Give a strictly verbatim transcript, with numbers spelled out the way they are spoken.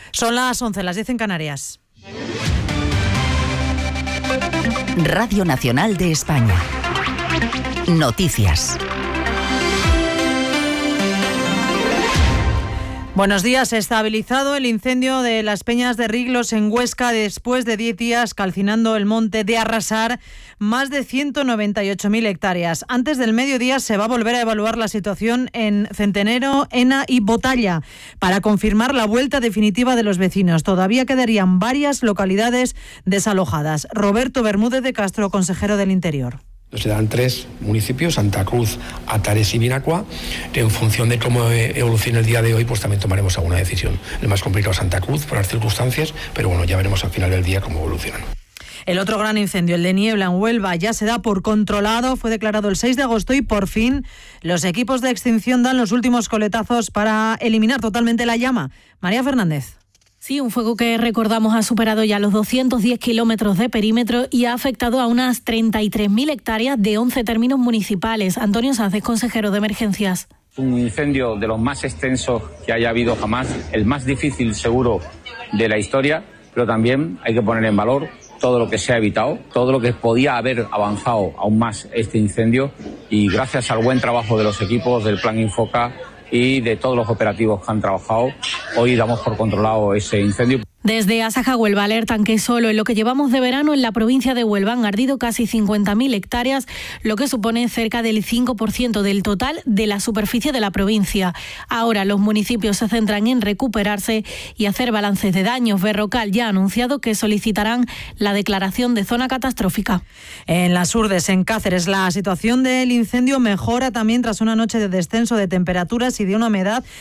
Son las once, las diez en Canarias. Radio Nacional de España. Noticias. Buenos días. Estabilizado el incendio de las Peñas de Riglos en Huesca después de diez días calcinando el monte de arrasar más de ciento noventa y ocho mil hectáreas. Antes del mediodía se va a volver a evaluar la situación en Centenero, Ena y Botalla para confirmar la vuelta definitiva de los vecinos. Todavía quedarían varias localidades desalojadas. Roberto Bermúdez de Castro, consejero del Interior. Se dan tres municipios, Santa Cruz, Atares y Vinacua. En función de cómo evolucione el día de hoy, pues también tomaremos alguna decisión. El más complicado es Santa Cruz, por las circunstancias, pero bueno, ya veremos al final del día cómo evolucionan. El otro gran incendio, el de Niebla en Huelva, ya se da por controlado. Fue declarado el seis de agosto y por fin los equipos de extinción dan los últimos coletazos para eliminar totalmente la llama. María Fernández. Sí, un fuego que recordamos ha superado ya los doscientos diez kilómetros de perímetro y ha afectado a unas treinta y tres mil hectáreas de once términos municipales. Antonio Sánchez, consejero de Emergencias. Un incendio de los más extensos que haya habido jamás, el más difícil seguro de la historia, pero también hay que poner en valor todo lo que se ha evitado, todo lo que podía haber avanzado aún más este incendio, y gracias al buen trabajo de los equipos del Plan Infoca y de todos los operativos que han trabajado, hoy damos por controlado ese incendio. Desde Asaja Huelva alertan que solo en lo que llevamos de verano en la provincia de Huelva han ardido casi cincuenta mil hectáreas, lo que supone cerca del cinco por ciento del total de la superficie de la provincia. Ahora los municipios se centran en recuperarse y hacer balances de daños. Berrocal ya ha anunciado que solicitarán la declaración de zona catastrófica. En las Urdes, en Cáceres, la situación del incendio mejora también tras una noche de descenso de temperaturas y de una humedad